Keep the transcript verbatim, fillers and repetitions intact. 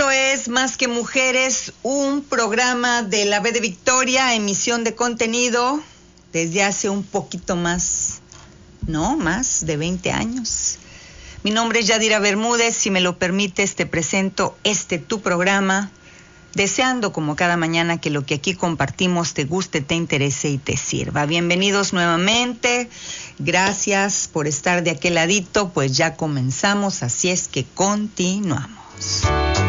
Esto es Más que Mujeres, un programa de la B de Victoria, emisión de contenido desde hace un poquito más, no, más de veinte años. Mi nombre es Yadira Bermúdez, si me lo permites te presento este tu programa, deseando como cada mañana que lo que aquí compartimos te guste, te interese y te sirva. Bienvenidos nuevamente, gracias por estar de aquel ladito, pues ya comenzamos, así es que continuamos.